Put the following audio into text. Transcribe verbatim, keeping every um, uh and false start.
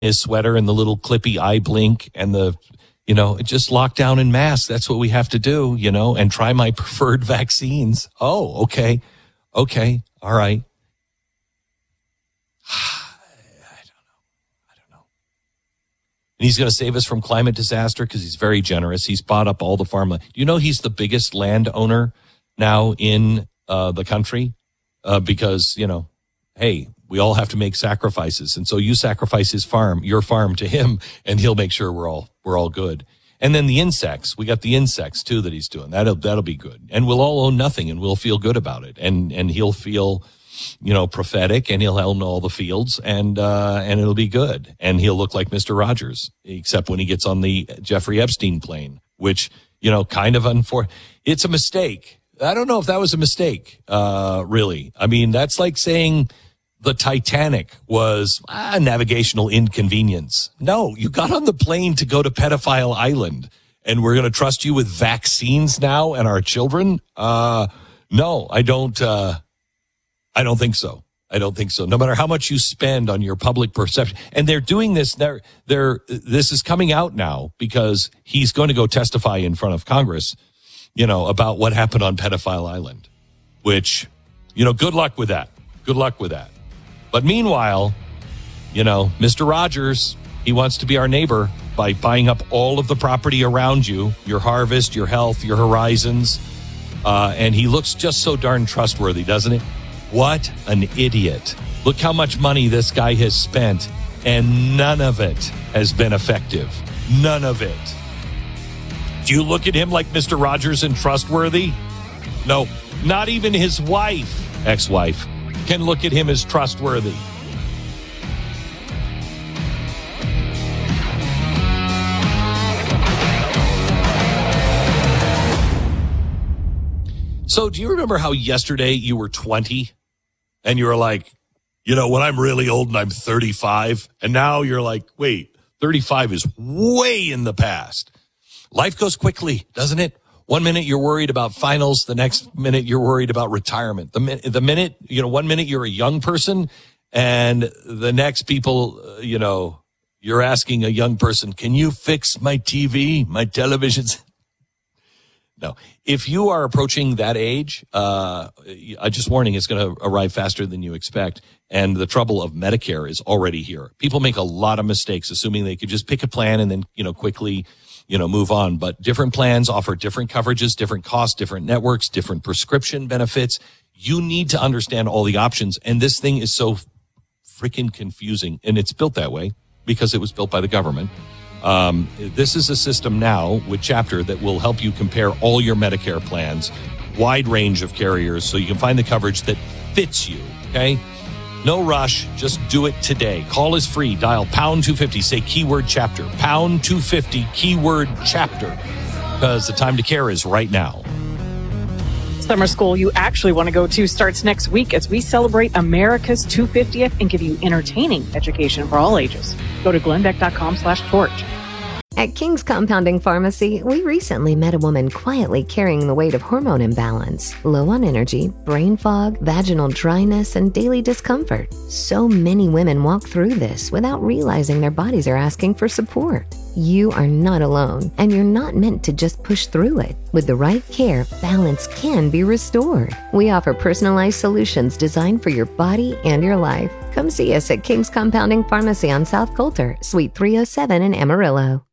his sweater and the little clippy eye blink and the, you know, just lock down and mask. That's what we have to do, you know, and try my preferred vaccines. Oh, okay. Okay. All right. I don't know. I don't know. And he's going to save us from climate disaster because he's very generous. He's bought up all the farmland. Do you know he's the biggest landowner now in uh, the country? Uh, because, you know, hey, we all have to make sacrifices. And so you sacrifice his farm, your farm to him, and he'll make sure we're all, we're all good. And then the insects, we got the insects too that he's doing. That'll, that'll be good. And we'll all own nothing and we'll feel good about it. And, and he'll feel, you know, prophetic and he'll own all the fields and, uh, and it'll be good. And he'll look like Mister Rogers, except when he gets on the Jeffrey Epstein plane, which, you know, kind of unfor, it's a mistake. I don't know if that was a mistake, uh, really. I mean, that's like saying the Titanic was a navigational inconvenience. No, you got on the plane to go to Pedophile Island, and we're going to trust you with vaccines now and our children? Uh, no, I don't, uh, I don't think so. I don't think so. No matter how much you spend on your public perception. And they're doing this, they're, they're, this is coming out now because he's going to go testify in front of Congress, you know, about what happened on Pedophile Island, which, you know, good luck with that. Good luck with that. But meanwhile, you know, Mister Rogers, he wants to be our neighbor by buying up all of the property around you, your harvest, your health, your horizons. Uh, and he looks just so darn trustworthy, doesn't he? What an idiot. Look how much money this guy has spent, and none of it has been effective. None of it. Do you look at him like Mister Rogers and trustworthy? No, not even his wife, ex-wife, can look at him as trustworthy. So do you remember how yesterday you were twenty and you were like, you know, when I'm really old and I'm thirty-five, and now you're like, wait, thirty-five is way in the past. Life goes quickly, doesn't it? One minute you're worried about finals. The next minute you're worried about retirement. The, min- the minute, you know, one minute you're a young person and the next people, uh, you know, you're asking a young person, can you fix my T V, my televisions? No. If you are approaching that age, uh, I just warning, it's going to arrive faster than you expect. And the trouble of Medicare is already here. People make a lot of mistakes assuming they could just pick a plan and then, you know, quickly, you know, move on. But different plans offer different coverages, different costs, different networks, different prescription benefits. You need to understand all the options. And this thing is so freaking confusing. And it's built that way because it was built by the government. Um, this is a system now with Chapter that will help you compare all your Medicare plans, wide range of carriers, so you can find the coverage that fits you. Okay. No rush. Just do it today. Call is free. Dial pound two fifty. Say keyword Chapter. Pound two fifty, keyword Chapter. Because the time to care is right now. Summer school you actually want to go to starts next week as we celebrate America's two hundred fiftieth and give you entertaining education for all ages. Go to glenbeck.com slash torch. At King's Compounding Pharmacy, we recently met a woman quietly carrying the weight of hormone imbalance, low on energy, brain fog, vaginal dryness, and daily discomfort. So many women walk through this without realizing their bodies are asking for support. You are not alone, and you're not meant to just push through it. With the right care, balance can be restored. We offer personalized solutions designed for your body and your life. Come see us at King's Compounding Pharmacy on South Coulter, Suite three oh seven in Amarillo.